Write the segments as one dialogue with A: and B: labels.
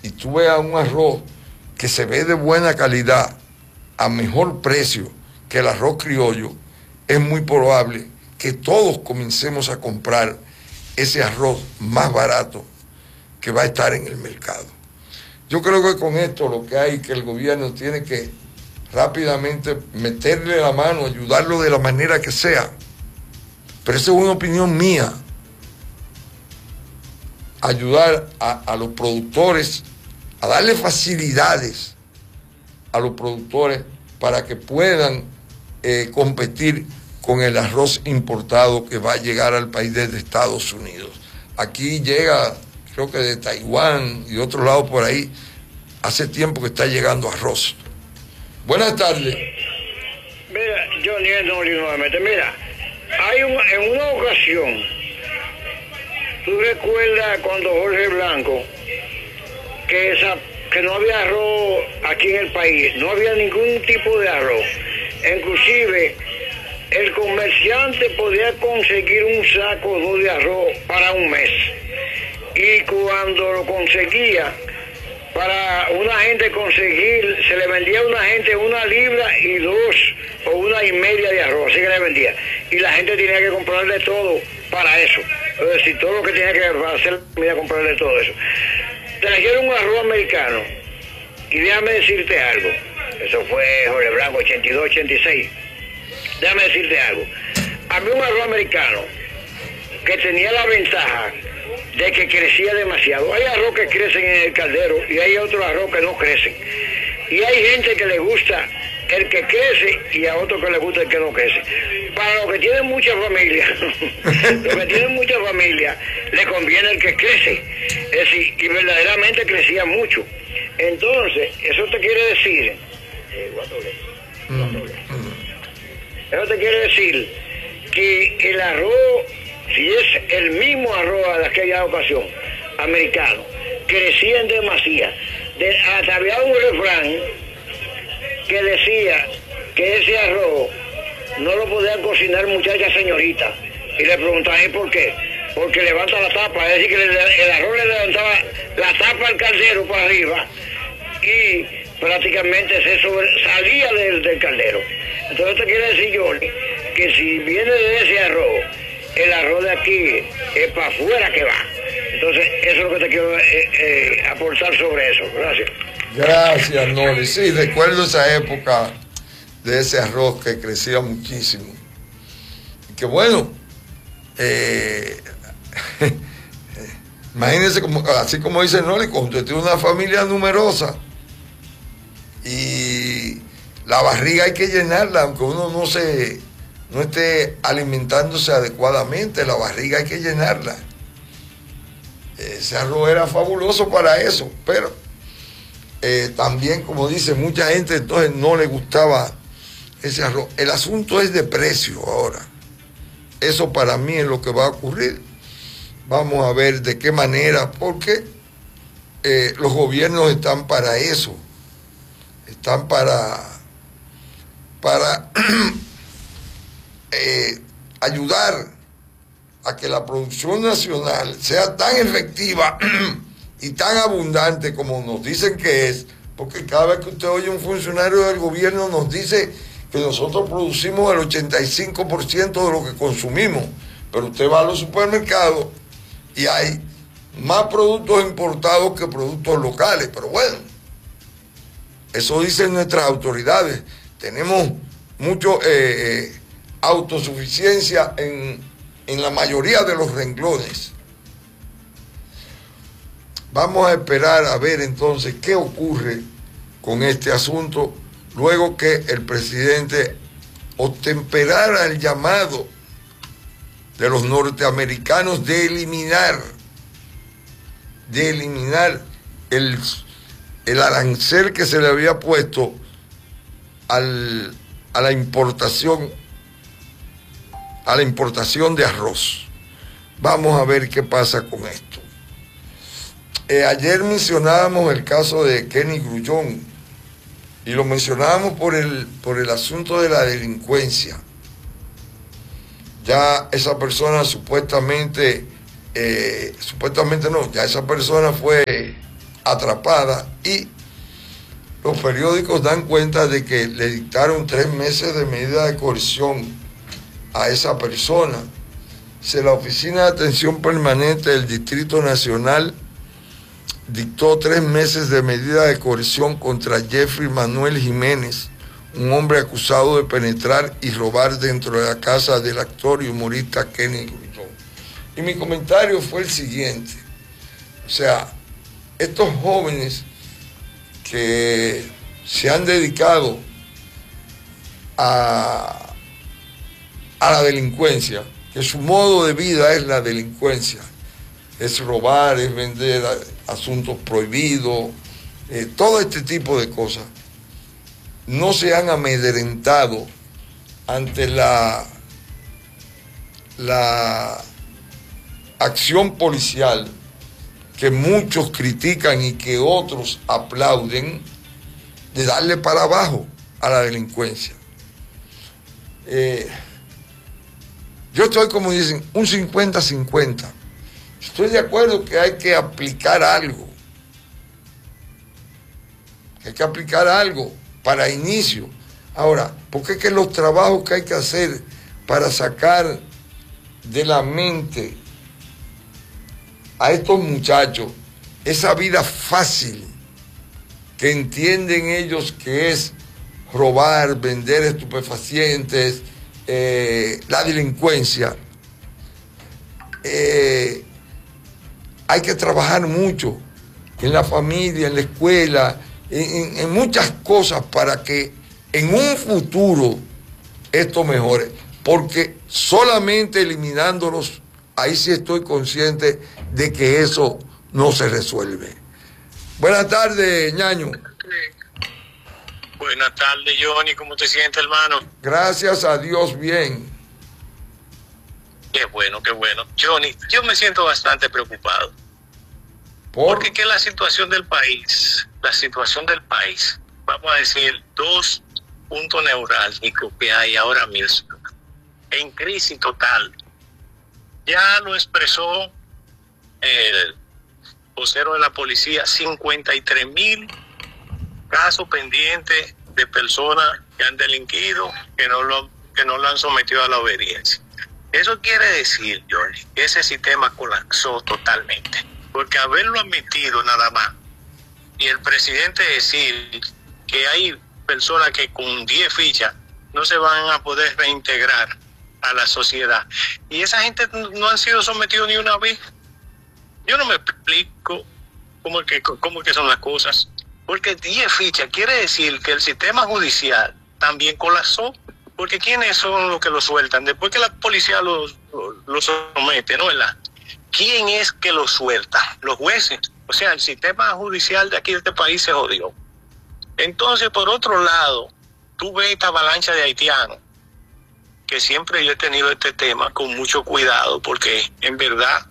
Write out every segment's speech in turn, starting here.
A: y tú veas un arroz que se ve de buena calidad, a mejor precio que el arroz criollo, es muy probable que todos comencemos a comprar ese arroz más barato que va a estar en el mercado. Yo creo que con esto lo que hay que el gobierno tiene que rápidamente meterle la mano, ayudarlo de la manera que sea. Pero esa es una opinión mía. Ayudar a los productores, a darle facilidades a los productores para que puedan competir con el arroz importado que va a llegar al país desde Estados Unidos. Aquí llega, creo que de Taiwán y de otro lado por ahí, hace tiempo que está llegando arroz. Buenas tardes.
B: Mira, Johnny, nuevamente, mira, en una ocasión, ¿tú recuerdas cuando Jorge Blanco, que no había arroz aquí en el país, no había ningún tipo de arroz? Inclusive, el comerciante podía conseguir un saco o dos de arroz para un mes. Y cuando lo conseguía, para una gente conseguir, se le vendía a una gente 1 libra y 2 o 1,5 de arroz, así que le vendía. Y la gente tenía que comprarle todo para eso. Es decir, todo lo que tenía que hacer, tenía que comprarle todo eso. Trajeron un arroz americano. Y déjame decirte algo. Eso fue Jorge Blanco, 82, 86. Déjame decirte algo. Había un arroz americano que tenía la ventaja de que crecía demasiado. Hay arroz que crecen en el caldero y hay otros arroz que no crecen. Y hay gente que le gusta el que crece y a otro que le gusta el que no crece. Para los que tienen mucha familia, le conviene el que crece. Es decir, y verdaderamente crecía mucho. Entonces, eso te quiere decir, eso te quiere decir que el arroz, si es el mismo arroz de aquella ocasión, americano, crecía en demasía. Hasta había un refrán que decía que ese arroz no lo podían cocinar muchachas señoritas. Y le preguntaban, ¿y por qué? Porque levanta la tapa, es decir, que el arroz le levantaba la tapa al caldero para arriba y prácticamente salía del caldero. Entonces te quiere decir, Johnny, que si viene de ese arroz, el arroz de aquí es para afuera que va. Entonces, eso es lo que te quiero aportar sobre eso. Gracias.
A: Gracias, Noli. Sí, recuerdo esa época de ese arroz que crecía muchísimo. Y que bueno, imagínense, así como dice Noli, cuando usted tiene una familia numerosa y la barriga hay que llenarla, aunque uno no esté alimentándose adecuadamente, la barriga hay que llenarla. Ese arroz era fabuloso para eso, pero también, como dice, mucha gente entonces no le gustaba ese arroz. El asunto es de precio ahora. Eso para mí es lo que va a ocurrir. Vamos a ver de qué manera, porque los gobiernos están para eso. Están para ayudar a que la producción nacional sea tan efectiva y tan abundante como nos dicen que es, porque cada vez que usted oye un funcionario del gobierno nos dice que nosotros producimos el 85% de lo que consumimos, pero usted va a los supermercados y hay más productos importados que productos locales. Pero bueno, eso dicen nuestras autoridades. Tenemos mucho autosuficiencia en la mayoría de los renglones. Vamos a esperar a ver entonces qué ocurre con este asunto luego que el presidente obtemperara el llamado de los norteamericanos de eliminar el arancel que se le había puesto a la importación de arroz. Vamos a ver qué pasa con esto. Ayer mencionábamos el caso de Kenny Grullón y lo mencionábamos por el asunto de la delincuencia. Ya esa persona supuestamente no, ya esa persona fue atrapada, y los periódicos dan cuenta de que le dictaron 3 meses de medida de coerción a esa persona. La Oficina de Atención Permanente del Distrito Nacional dictó 3 meses de medida de coerción contra Jeffrey Manuel Jiménez, un hombre acusado de penetrar y robar dentro de la casa del actor y humorista Kenny Grullón. Y mi comentario fue el siguiente: o sea, estos jóvenes que se han dedicado a la delincuencia, que su modo de vida es la delincuencia, es robar, es vender asuntos prohibidos, todo este tipo de cosas, no se han amedrentado ante la acción policial que muchos critican y que otros aplauden, de darle para abajo a la delincuencia. Yo estoy, como dicen, un 50-50. Estoy de acuerdo que hay que aplicar algo. Hay que aplicar algo para inicio. Ahora, porque es que los trabajos que hay que hacer para sacar de la mente a estos muchachos esa vida fácil que entienden ellos que es robar, vender estupefacientes, la delincuencia, hay que trabajar mucho en la familia, en la escuela, en muchas cosas para que en un futuro esto mejore, porque solamente eliminándolos, ahí sí estoy consciente de que eso no se resuelve. Buenas tardes, Ñaño.
C: Buenas tardes, Johnny. ¿Cómo te sientes, hermano?
A: Gracias a Dios, bien.
C: Qué bueno, qué bueno. Johnny, yo me siento bastante preocupado. Porque que la situación del país, vamos a decir, 2 puntos neurálgicos que hay ahora mismo, en crisis total. Ya lo expresó el vocero de la policía: 53,000 casos pendientes de personas que han delinquido, que no lo han sometido a la obediencia. Eso quiere decir, Johnny, que ese sistema colapsó totalmente. Porque haberlo admitido nada más, y el presidente decir que hay personas que con 10 fichas no se van a poder reintegrar a la sociedad, y esa gente no han sido sometidos ni una vez. Yo no me explico cómo que son las cosas. Porque 10 fichas quiere decir que el sistema judicial también colapsó. Porque ¿quiénes son los que lo sueltan? Después que la policía lo somete, ¿no? ¿Verdad? ¿Quién es que lo suelta? Los jueces. O sea, el sistema judicial de aquí de este país se jodió. Entonces, por otro lado, tú ves esta avalancha de haitianos, que siempre yo he tenido este tema con mucho cuidado, porque en verdad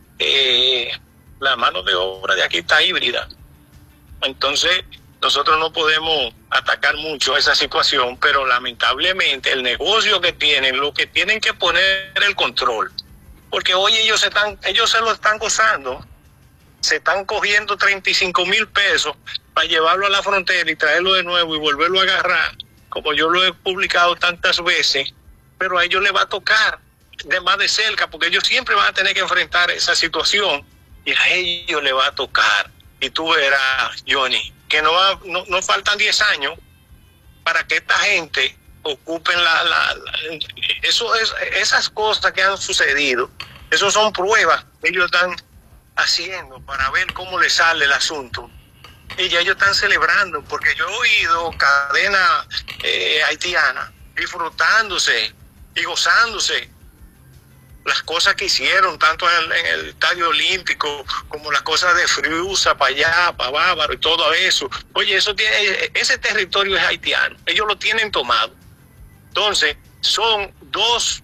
C: la mano de obra de aquí está híbrida. Entonces, nosotros no podemos atacar mucho esa situación, pero lamentablemente el negocio que tienen, lo que tienen que poner el control, porque hoy ellos se lo están gozando, se están cogiendo 35,000 pesos para llevarlo a la frontera y traerlo de nuevo y volverlo a agarrar, como yo lo he publicado tantas veces, pero a ellos les va a tocar de más de cerca, porque ellos siempre van a tener que enfrentar esa situación y a ellos les va a tocar. Y tú verás, Johnny, que no faltan 10 años para que esta gente ocupen esas cosas que han sucedido. Eso son pruebas que ellos están haciendo para ver cómo les sale el asunto. Y ya ellos están celebrando, porque yo he oído cadena haitiana disfrutándose y gozándose las cosas que hicieron, tanto en el Estadio Olímpico, como las cosas de Friusa, para allá, para Bávaro y todo eso. Oye, ese territorio es haitiano, ellos lo tienen tomado. Entonces, son dos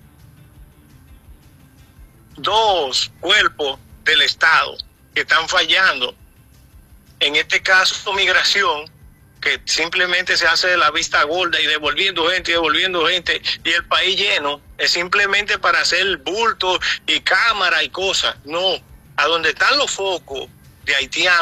C: cuerpos del Estado que están fallando. En este caso, migración, que simplemente se hace de la vista gorda y devolviendo gente, y el país lleno, es simplemente para hacer bulto y cámara y cosas. No, a donde están los focos de haitianos,